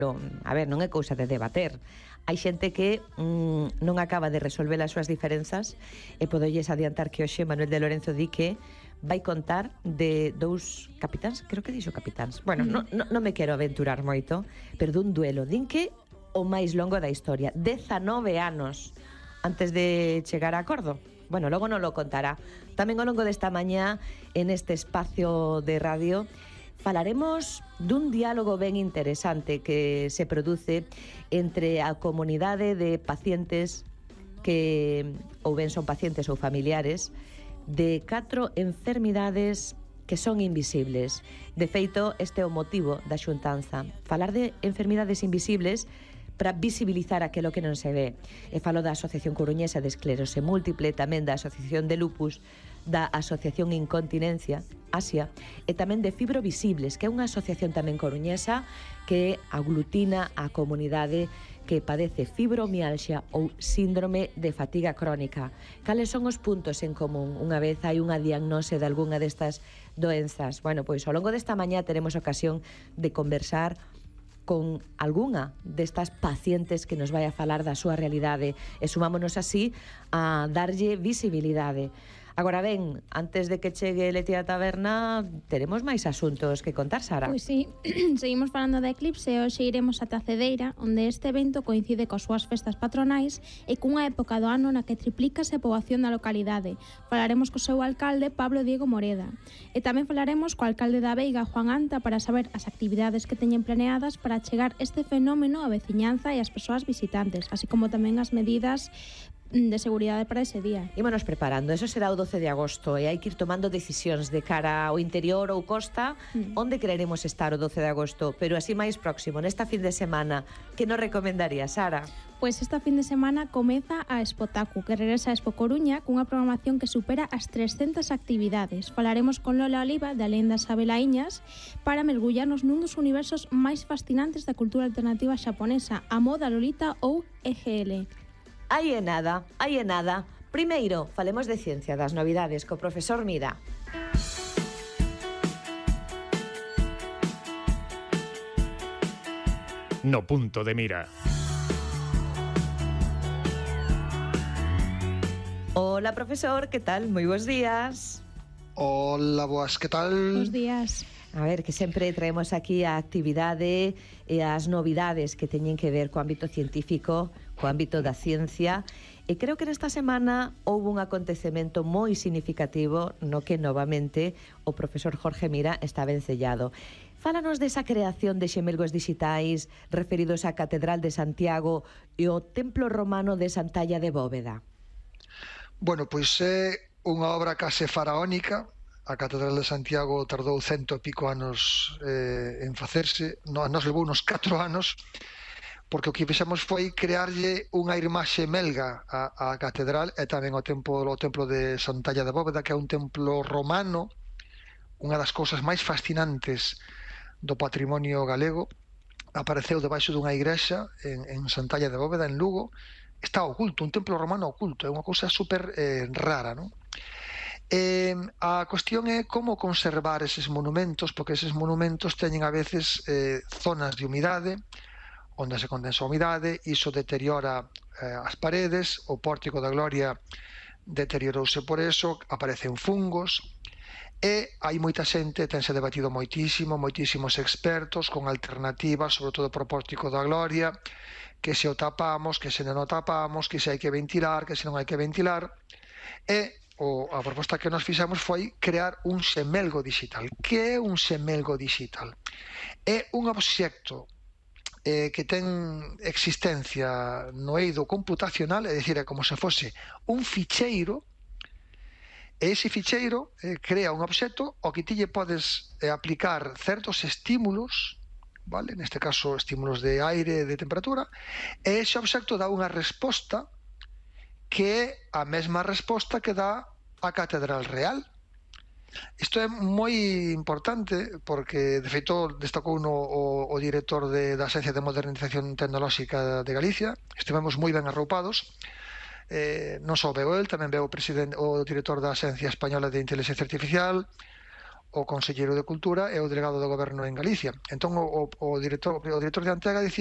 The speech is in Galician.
A ver, non é cousa de debater. Hai xente que non acaba de resolver as súas diferenzas e podolles adiantar que hoxe Manuel de Lorenzo di que vai contar de dous capitáns, creo que dixo capitáns. Bueno, non me quero aventurar moito, pero dun duelo. Din que o máis longo da historia, 19 anos antes de chegar a acordo. Bueno, logo non lo contará. Tamén ao longo desta mañá, en este espacio de radio, falaremos dun diálogo ben interesante que se produce entre a comunidade de pacientes que ou ben son pacientes ou familiares de 4 enfermidades que son invisibles. De feito, este é o motivo da xuntanza. Falar de enfermidades invisibles para visibilizar aquilo que non se ve. E falo da Asociación Coruñesa de Esclerose Múltiple, tamén da Asociación de Lupus, da Asociación Incontinencia, Asia, e tamén de Fibrovisibles, que é unha asociación tamén coruñesa que aglutina a comunidade que padece fibromialgia ou síndrome de fatiga crónica. Cales son os puntos en común unha vez hai unha diagnose de algunha destas doenzas? Bueno, pois ao longo desta mañá teremos ocasión de conversar con algunha destas pacientes que nos vai a falar da súa realidade e sumámonos así a darlle visibilidade. Agora ben, antes de que chegue Leti a taberna, teremos máis asuntos que contar, Sara. Pois sí, seguimos falando da Eclipse e hoxe iremos ata Cedeira, onde este evento coincide coas súas festas patronais e cunha época do ano na que triplicase a poboación da localidade. Falaremos co seu alcalde, Pablo Diego Moreda. E tamén falaremos co alcalde da Veiga, Juan Anta, para saber as actividades que teñen planeadas para chegar este fenómeno á veciñanza e ás persoas visitantes, así como tamén as medidas de seguridade para ese día. Ímonos preparando, eso será o 12 de agosto e hai que ir tomando decisións de cara ao interior ou costa, onde quereremos estar o 12 de agosto, pero así máis próximo, nesta fin de semana. Que nos recomendaría, Sara? Pois esta fin de semana comeza a Expotacu, que regresa a Expo Coruña cunha programación que supera as 300 actividades. Falaremos con Lola Oliva, de Alén das Abelaiñas, para mergullarnos nun dos universos máis fascinantes da cultura alternativa xaponesa, a moda lolita ou EGL. Aí é nada, aí é nada. Primeiro, falemos de ciencia, das novidades, co profesor Mira. No punto de mira. Hola, profesor, que tal? Moi bons días. Hola, boas, que tal? Bos días. A ver, que sempre traemos aquí a actividade e as novidades que teñen que ver co ámbito científico, co ámbito da ciencia, e creo que nesta semana houve un acontecemento moi significativo no que novamente o profesor Jorge Mira está vencellado. Fálanos desa creación de xemelgos digitais referidos á Catedral de Santiago e ao Templo Romano de Santalla de Bóveda. Bueno, pois é unha obra case faraónica. A Catedral de Santiago tardou 100 e pico anos en facerse. Nos levou uns 4 anos, porque o que fixemos foi crearlle unha imaxe melga á catedral e tamén ao templo de Santalla de Bóveda, que é un templo romano, unha das cousas máis fascinantes do patrimonio galego. Apareceu debaixo dunha igrexa en Santalla de Bóveda, en Lugo. Está oculto, un templo romano oculto, é unha cousa super rara, non? A cuestión é como conservar eses monumentos, porque eses monumentos teñen a veces zonas de humidade, onde se condensa a humidade, iso deteriora as paredes, o pórtico da Gloria deteriorouse por eso, aparecen fungos, e hai moita xente, tense debatido moitísimos expertos con alternativas, sobre todo pro pórtico da Gloria, que se o tapamos, que se non o tapamos, que se hai que ventilar, que se non hai que ventilar, e a proposta que nos fixamos foi crear un xemelgo digital. Que é un xemelgo digital? É un obxecto que ten existencia no eido computacional, é dicir, é como se fose un ficheiro, e ese ficheiro crea un obxecto ao que ti lle podes aplicar certos estímulos, vale? Neste caso estímulos de aire, de temperatura, e ese obxecto dá unha resposta que é a mesma resposta que dá a Catedral Real. Isto é moi importante porque, de feito, destacou o director da Axencia de Modernización Tecnolóxica de Galicia. Estivemos moi ben arroupados. Non só veo el, tamén veo o director da Axencia Española de Inteligencia Artificial, o conselleiro de Cultura e o delegado do Goberno en Galicia. Entón o director de Antega dicía